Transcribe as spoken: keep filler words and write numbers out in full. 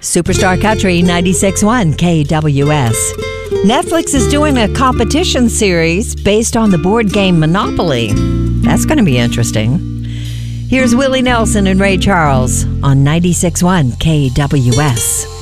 Superstar Country ninety-six point one K W S. Netflix is doing a competition series based on the board game Monopoly. That's going to be interesting. Here's Willie Nelson and Ray Charles on ninety-six point one K W S.